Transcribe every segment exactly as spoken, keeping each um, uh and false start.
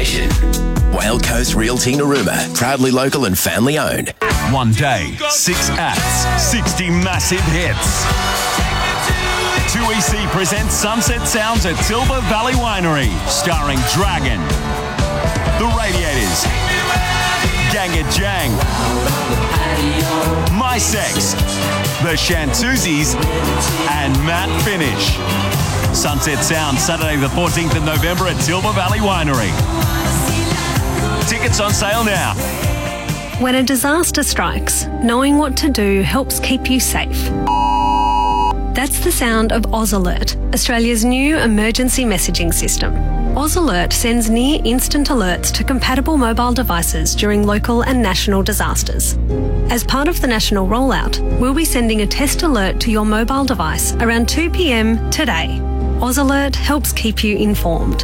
station. Whale Coast Realty Narooma, proudly local and family owned. One day, six acts, sixty massive hits. two E C presents Sunset Sounds at Tilba Valley Winery, starring Dragon, The Radiators, Ganga Jang, My Sex, The Shantuzis, and Matt Finish. Sunset Sounds, Saturday the fourteenth of November at Tilba Valley Winery. Tickets on sale now. When a disaster strikes, knowing what to do helps keep you safe. That's the sound of Oz Alert, Australia's new emergency messaging system. Oz Alert sends near-instant alerts to compatible mobile devices during local and national disasters. As part of the national rollout, we'll be sending a test alert to your mobile device around two p.m. today. Oz Alert helps keep you informed.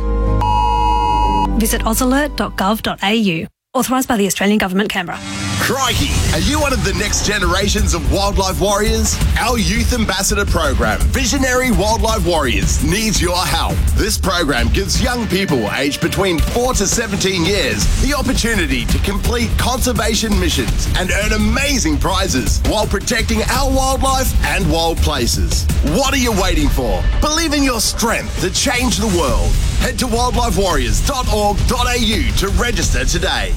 Visit oz alert dot gov dot a u. Authorised by the Australian Government, Canberra. Crikey! Are you one of the next generations of wildlife warriors? Our Youth Ambassador program, Visionary Wildlife Warriors, needs your help. This program gives young people aged between four to seventeen years the opportunity to complete conservation missions and earn amazing prizes while protecting our wildlife and wild places. What are you waiting for? Believe in your strength to change the world. Head to wildlife warriors dot org dot a u to register today.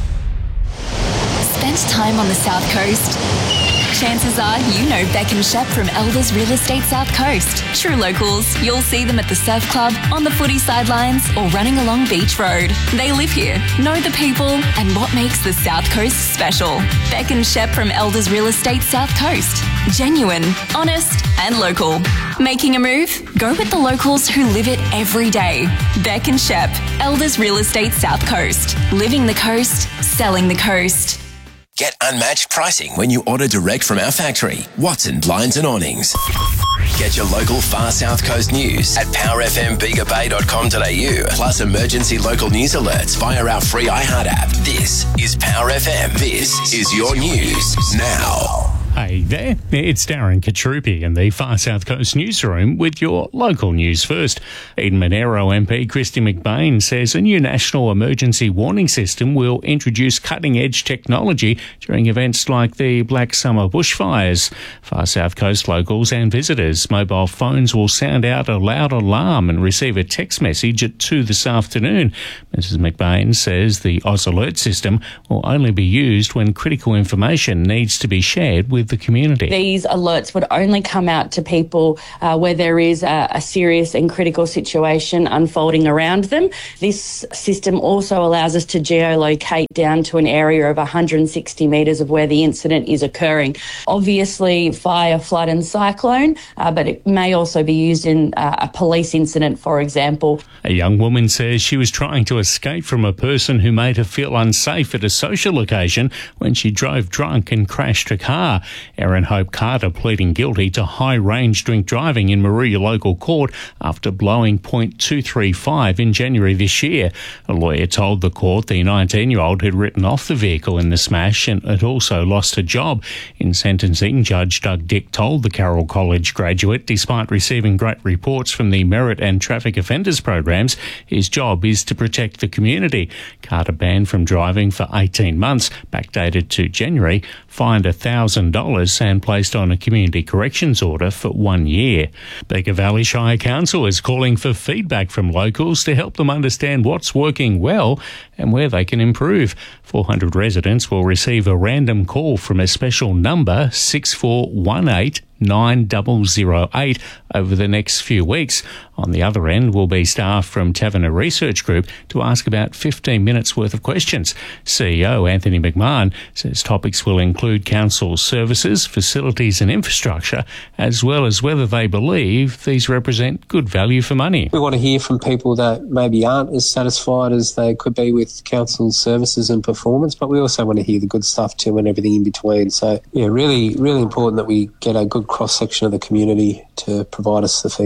Spent time on the South Coast? Chances are you know Beck and Shep from Elders Real Estate South Coast. True locals, you'll see them at the surf club, on the footy sidelines, or running along Beach Road. They live here, know the people, and what makes the South Coast special. Beck and Shep from Elders Real Estate South Coast. Genuine, honest, and local. Making a move? Go with the locals who live it every day. Beck and Shep, Elders Real Estate South Coast. Living the coast, selling the coast. Get unmatched pricing when you order direct from our factory, Watson Blinds and Awnings. Get your local far South Coast news at power f m bega bay dot com dot a u, plus emergency local news alerts via our free iHeart app. This is Power F M. This is your news now. Hey there, it's Darren Katrupi in the Far South Coast newsroom with your local news first. Eden Monaro M P Christy McBain says a new national emergency warning system will introduce cutting-edge technology during events like the Black Summer bushfires. Far South Coast locals and visitors' mobile phones will sound out a loud alarm and receive a text message at two this afternoon. Missus McBain says the Oz Alert system will only be used when critical information needs to be shared with the community. These alerts would only come out to people uh, where there is a, a serious and critical situation unfolding around them. This system also allows us to geolocate down to an area of one hundred sixty metres of where the incident is occurring. Obviously, fire, flood and cyclone, uh, but it may also be used in uh, a police incident, for example. A young woman says she was trying to escape from a person who made her feel unsafe at a social occasion when she drove drunk and crashed a car. Erin Hope Carter pleading guilty to high-range drink driving in Moruya local court after blowing point two three five in January this year. A lawyer told the court the nineteen-year-old had written off the vehicle in the smash and had also lost her job. In sentencing, Judge Doug Dick told the Carroll College graduate, despite receiving great reports from the merit and traffic offenders programs, his job is to protect the community. Carter banned from driving for eighteen months, backdated to January, fined one thousand dollars and placed on a community corrections order for one year. Bega Valley Shire Council is calling for feedback from locals to help them understand what's working well and where they can improve. four hundred residents will receive a random call from a special number, six four one eight nine zero zero eight, over the next few weeks. On the other end will be staff from Taverner Research Group to ask about fifteen minutes worth of questions. C E O Anthony McMahon says topics will include council services, facilities and infrastructure, as well as whether they believe these represent good value for money. We want to hear from people that maybe aren't as satisfied as they could be with council services and performance, but we also want to hear the good stuff too and everything in between. So, yeah, really, really important that we get a good cross-section of the community to provide us the feedback.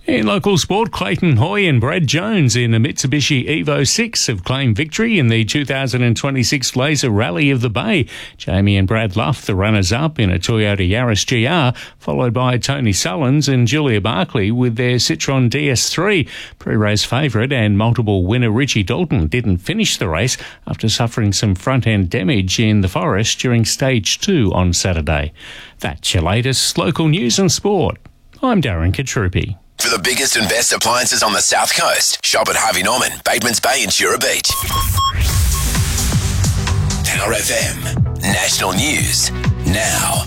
In local sport, Clayton Hoy and Brad Jones in a Mitsubishi Evo six have claimed victory in the two thousand twenty-six Laser Rally of the Bay. Jamie and Brad Luff, the runners-up in a Toyota Yaris G R, followed by Tony Sullins and Julia Barkley with their Citroen D S three. Pre-race favourite and multiple winner Richie Dalton didn't finish the race after suffering some front-end damage in the forest during stage two on Saturday. That's your latest local news and sport. I'm Darren Katrupi. For the biggest and best appliances on the South Coast, shop at Harvey Norman, Batemans Bay and Shura Beach. Power F M, national news, now.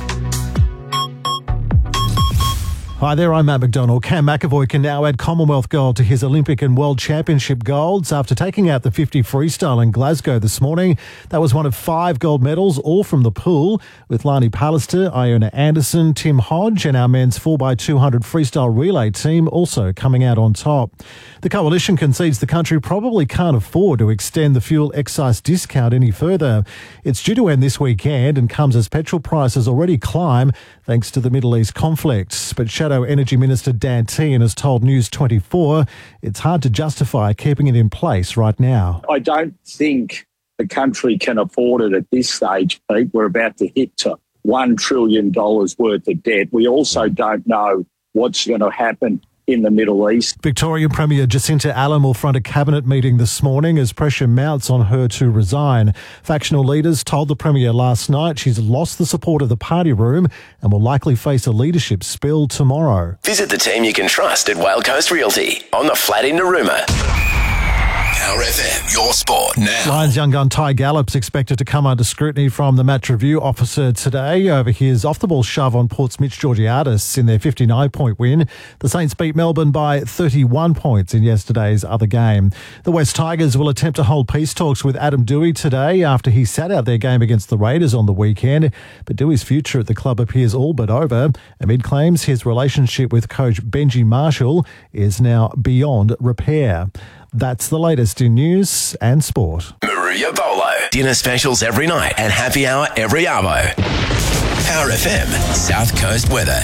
Hi there, I'm Matt McDonald. Cam McAvoy can now add Commonwealth gold to his Olympic and World Championship golds after taking out the fifty freestyle in Glasgow this morning. That was one of five gold medals, all from the pool, with Lani Pallister, Iona Anderson, Tim Hodge and our men's four by two hundred freestyle relay team also coming out on top. The coalition concedes the country probably can't afford to extend the fuel excise discount any further. It's due to end this weekend and comes as petrol prices already climb thanks to the Middle East conflict. But Shadow Energy Minister Dan Tehan has told News twenty-four it's hard to justify keeping it in place right now. I don't think the country can afford it at this stage, Pete. We're about to hit to one trillion dollars worth of debt. We also don't know what's going to happen in the Middle East. Victorian Premier Jacinta Allen will front a cabinet meeting this morning as pressure mounts on her to resign. Factional leaders told the Premier last night she's lost the support of the party room and will likely face a leadership spill tomorrow. Visit the team you can trust at Whale Coast Realty on the flat in Narooma. Power F M, your sport now. Lions young gun Ty Gallop's expected to come under scrutiny from the match review officer today over his off-the-ball shove on Port's Mitch Georgiadis in their fifty-nine point win. The Saints beat Melbourne by thirty-one points in yesterday's other game. The West Tigers will attempt to hold peace talks with Adam Dewey today after he sat out their game against the Raiders on the weekend. But Dewey's future at the club appears all but over amid claims his relationship with coach Benji Marshall is now beyond repair. That's the latest in news and sport. Maruya Bolo. Dinner specials every night and happy hour every arvo. Power F M, South Coast weather.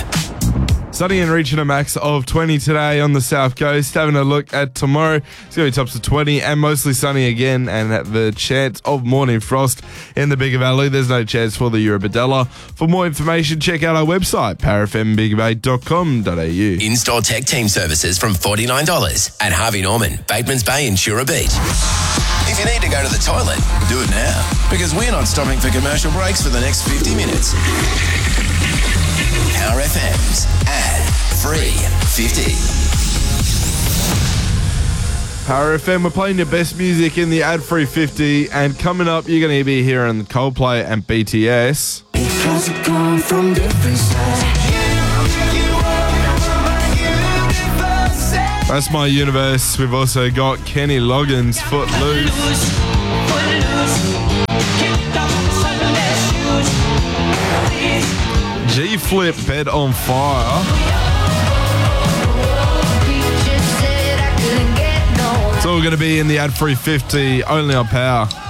Sunny and reaching a max of twenty today on the South Coast. Having a look at tomorrow, it's going to be tops of twenty and mostly sunny again, and at the chance of morning frost in the Bigger Valley. There's no chance for the Eurobadella. For more information, check out our website, power f m bigger bay dot com dot a u. In-store tech team services from forty-nine dollars at Harvey Norman, Batemans Bay and Shura Beach. If you need to go to the toilet, do it now, because we're not stopping for commercial breaks for the next fifty minutes. Power F M's ad-free fifty. Power F M, we're playing your best music in the ad-free fifty, and coming up, you're going to be hearing Coldplay and B T S. That's My Universe. We've also got Kenny Loggins' Footloose. G-Flip, Bed on Fire. It's all going to be in the ad-free fifty, only on Power.